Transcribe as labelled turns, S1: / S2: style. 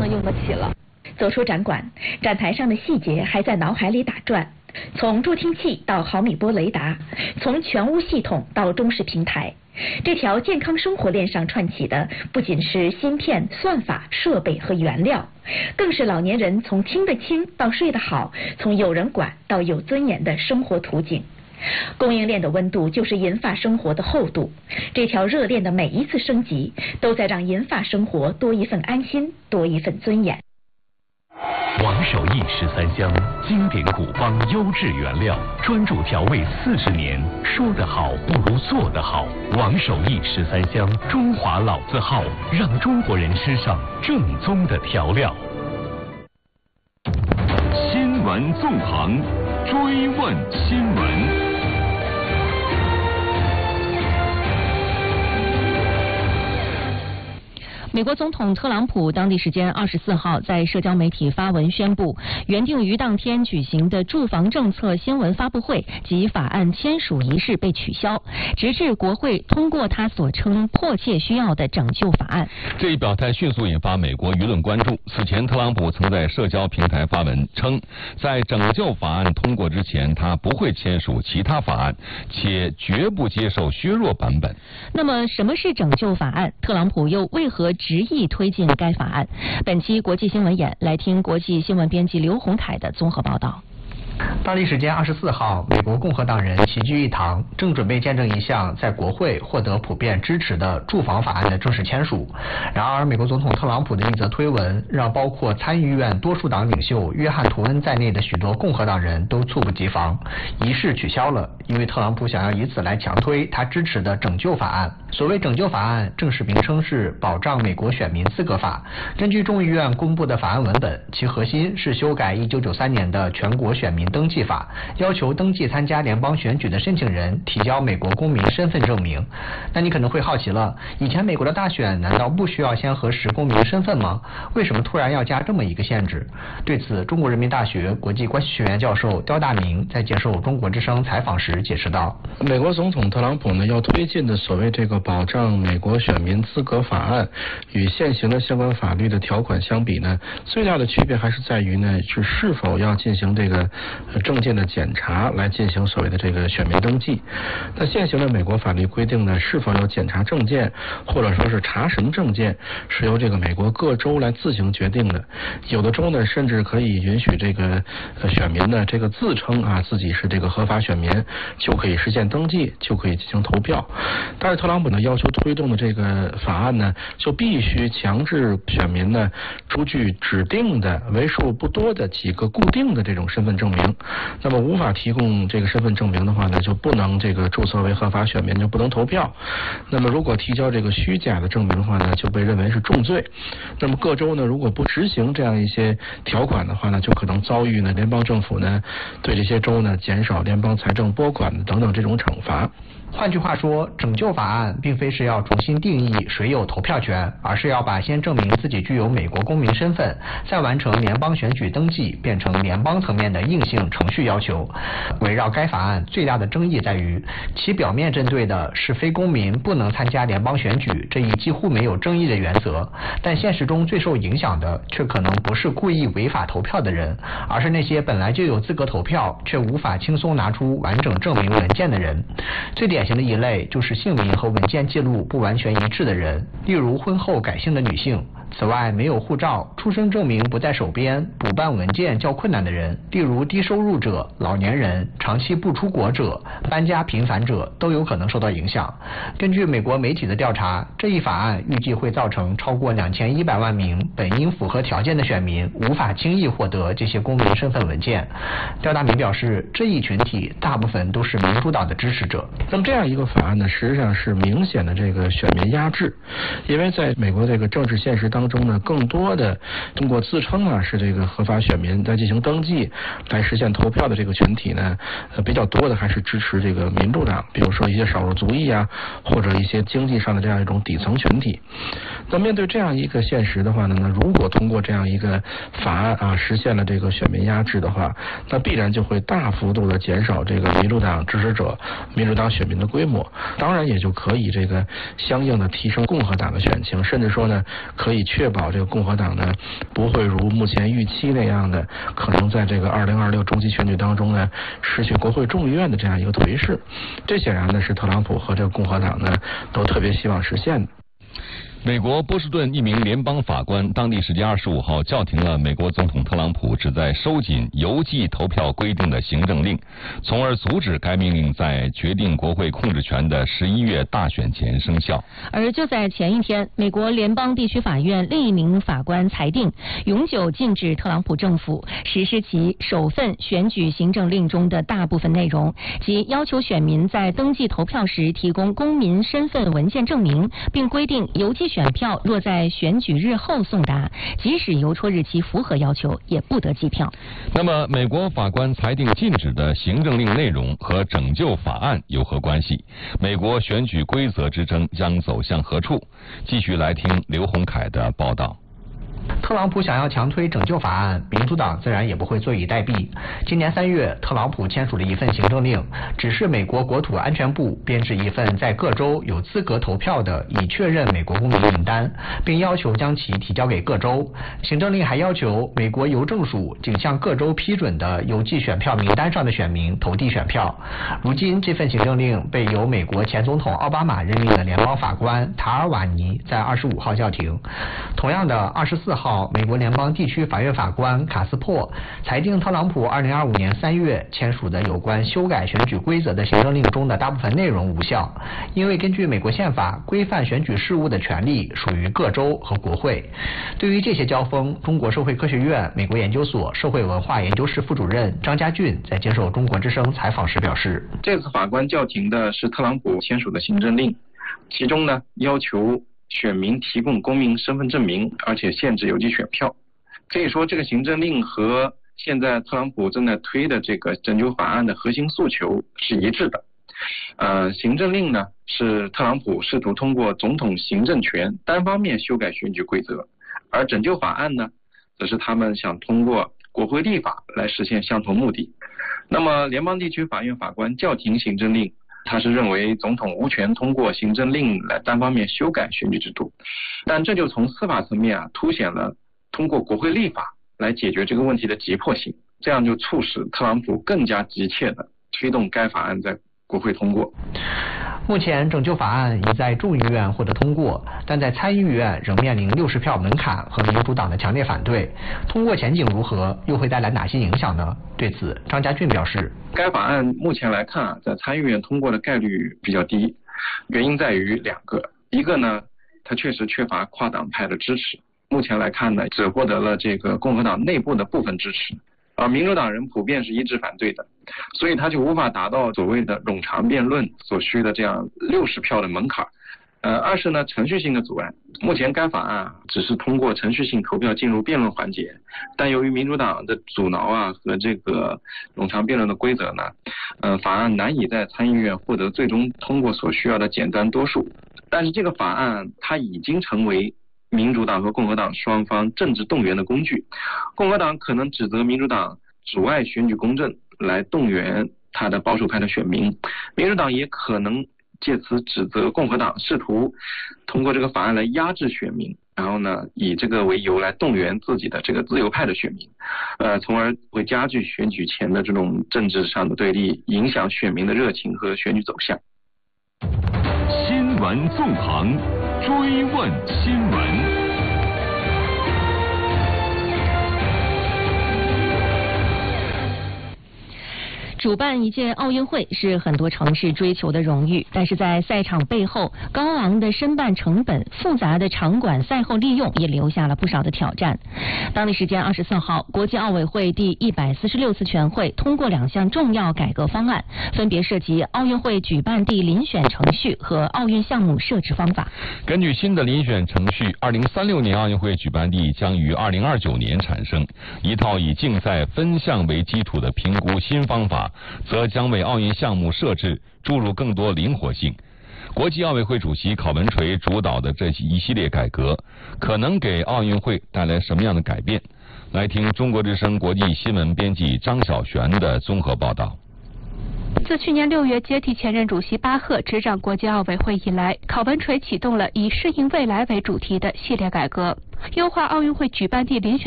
S1: 用得起了。
S2: 走出展馆，展台上的细节还在脑海里打转，从助听器到毫米波雷达，从全屋系统到中视平台，这条健康生活链上串起的不仅是芯片、算法、设备和原料，更是老年人从听得清到睡得好，从有人管到有尊严的生活图景。供应链的温度就是银发生活的厚度，这条热链的每一次升级，都在让银发生活多一份安心，多一份尊严。
S3: 王守义13香，经典古方优质原料，专注调味40年，说得好不如做得好。王守义13香，中华老字号，让中国人吃上正宗的调料。
S4: 新闻纵横，追问新闻。
S5: 美国总统特朗普当地时间24号在社交媒体发文宣布，原定于当天举行的住房政策新闻发布会及法案签署仪式被取消，直至国会通过他所称迫切需要的拯救法案。
S6: 这一表态迅速引发美国舆论关注。此前，特朗普曾在社交平台发文称，在拯救法案通过之前，他不会签署其他法案，且绝不接受削弱版本。
S5: 那么，什么是拯救法案？特朗普又为何执意推进该法案？本期国际新闻眼来听国际新闻编辑刘洪凯的综合报道。
S7: 当地时间24号，美国共和党人齐聚一堂，正准备见证一项在国会获得普遍支持的住房法案的正式签署。然而，美国总统特朗普的一则推文，让包括参议院多数党领袖约翰·图恩在内的许多共和党人都猝不及防。仪式取消了，因为特朗普想要以此来强推他支持的拯救法案。所谓拯救法案，正式名称是《保障美国选民资格法》。根据众议院公布的法案文本，其核心是修改1993年的全国选民登记法，要求登记参加联邦选举的申请人提交美国公民身份证明。那你可能会好奇了，以前美国的大选难道不需要先核实公民身份吗？为什么突然要加这么一个限制？对此，中国人民大学国际关系学院教授刁大明在接受中国之声采访时解释道：
S8: 美国总统特朗普呢要推进的所谓这个保障美国选民资格法案，与现行的相关法律的条款相比呢，最大的区别还是在于呢是否要进行这个证件的检查来进行所谓的这个选民登记。那现行的美国法律规定呢，是否要检查证件或者说是查什么证件，是由这个美国各州来自行决定的。有的州呢甚至可以允许这个选民呢这个自称自己是这个合法选民，就可以实现登记，就可以进行投票。但是特朗普呢要求推动的这个法案呢，就必须强制选民呢出具指定的为数不多的几个固定的这种身份证明。那么无法提供这个身份证明的话呢，就不能这个注册为合法选民，就不能投票。那么如果提交这个虚假的证明的话呢，就被认为是重罪。那么各州呢如果不执行这样一些条款的话呢，就可能遭遇呢联邦政府呢对这些州呢减少联邦财政拨款等等这种惩罚。
S7: 换句话说，拯救法案并非是要重新定义谁有投票权，而是要把先证明自己具有美国公民身份，再完成联邦选举登记变成联邦层面的硬性程序要求。围绕该法案最大的争议在于，其表面针对的是非公民不能参加联邦选举这一几乎没有争议的原则，但现实中最受影响的却可能不是故意违法投票的人，而是那些本来就有资格投票却无法轻松拿出完整证明文件的人。最典型的一类就是姓名和文件记录不完全一致的人，例如婚后改姓的女性。此外，没有护照、出生证明不在手边、补办文件较困难的人，例如低收入者、老年人、长期不出国者、搬家频繁者，都有可能受到影响。根据美国媒体的调查，这一法案预计会造成超过2100万名本应符合条件的选民无法轻易获得这些公民身份文件。刁大明表示，这一群体大部分都是民主党的支持者。
S8: 那么这样一个法案呢，实际上是明显的这个选民压制，因为在美国这个政治现实当中呢，更多的通过自称是这个合法选民来进行登记，来实现投票的这个群体呢，比较多的还是支持这个民主党，比如说一些少数族裔啊，或者一些经济上的这样一种底层群体。那面对这样一个现实的话呢，如果通过这样一个法案啊，实现了这个选民压制的话，那必然就会大幅度的减少这个民主党支持者、民主党选民的规模，当然也就可以这个相应的提升共和党的选情，甚至说呢，可以确保这个共和党呢不会如目前预期那样的，可能在这个2026中期选举当中呢失去国会众议院的这样一个颓势。这显然呢是特朗普和这个共和党呢都特别希望实现的。
S6: 美国波士顿一名联邦法官当地时间25号叫停了美国总统特朗普旨在收紧邮寄投票规定的行政令，从而阻止该命令在决定国会控制权的11月大选前生效。
S5: 而就在前一天，美国联邦地区法院另一名法官裁定，永久禁止特朗普政府实施其首份选举行政令中的大部分内容，即要求选民在登记投票时提供公民身份文件证明，并规定邮寄选票若在选举日后送达，即使邮戳日期符合要求，也不得计票。
S6: 那么，美国法官裁定禁止的行政令内容和拯救法案有何关系？美国选举规则之争将走向何处？继续来听刘洪凯的报道。
S7: 特朗普想要强推拯救法案，民主党自然也不会坐以待毙。今年3月，特朗普签署了一份行政令，指示美国国土安全部编制一份在各州有资格投票的已确认美国公民名单，并要求将其提交给各州。行政令还要求美国邮政署仅向各州批准的邮寄选票名单上的选民投递选票。如今，这份行政令被由美国前总统奥巴马任命的联邦法官塔尔瓦尼在25号叫停。同样的，24号，美国联邦地区法院法官卡斯珀裁定特朗普2025年3月签署的有关修改选举规则的行政令中的大部分内容无效，因为根据美国宪法，规范选举事务的权利属于各州和国会。对于这些交锋，中国社会科学院美国研究所社会文化研究室副主任张家俊在接受中国之声采访时表示，
S1: 这次法官叫停的是特朗普签署的行政令，其中呢要求选民提供公民身份证明，而且限制邮寄选票。可以说，这个行政令和现在特朗普正在推的这个拯救法案的核心诉求是一致的。行政令呢是特朗普试图通过总统行政权单方面修改选举规则，而拯救法案呢，则是他们想通过国会立法来实现相同目的。那么，联邦地区法院法官叫停行政令，他是认为总统无权通过行政令来单方面修改选举制度，但这就从司法层面凸显了通过国会立法来解决这个问题的急迫性，这样就促使特朗普更加急切地推动该法案在国会通过。
S7: 目前拯救法案已在众议院获得通过，但在参议院仍面临60票门槛和民主党的强烈反对。通过前景如何，又会带来哪些影响呢？对此，张家俊表示，
S1: 该法案目前来看在参议院通过的概率比较低，原因在于2个。一个呢，它确实缺乏跨党派的支持，目前来看呢，只获得了这个共和党内部的部分支持，而民主党人普遍是一致反对的，所以他就无法达到所谓的冗长辩论所需的这样60票的门槛。二是呢，程序性的阻碍。目前该法案只是通过程序性投票进入辩论环节，但由于民主党的阻挠和这个冗长辩论的规则呢，法案难以在参议院获得最终通过所需要的简单多数。但是这个法案它已经成为民主党和共和党双方政治动员的工具。共和党可能指责民主党阻碍选举公正来动员他的保守派的选民，民主党也可能借此指责共和党试图通过这个法案来压制选民，然后呢以这个为由来动员自己的这个自由派的选民，从而会加剧选举前的这种政治上的对立，影响选民的热情和选举走向。
S4: 新闻纵横，追问新闻。
S5: 主办一届奥运会是很多城市追求的荣誉，但是在赛场背后，高昂的申办成本、复杂的场馆赛后利用也留下了不少的挑战。当地时间24号，国际奥委会第146次全会通过2项重要改革方案，分别涉及奥运会举办地遴选程序和奥运项目设置方法。
S6: 根据新的遴选程序，2036年奥运会举办地将于2029年产生。一套以竞赛分项为基础的评估新方法，则将为奥运项目设置注入更多灵活性。国际奥委会主席郝文垂主导的这一系列改革，可能给奥运会带来什么样的改变？来听中国之声国际新闻编辑张晓璇的综合报道。
S9: 自去年6月接替前任主席巴赫执掌国际奥委会以来，郝文垂启动了以适应未来为主题的系列改革，优化奥运会举办地遴选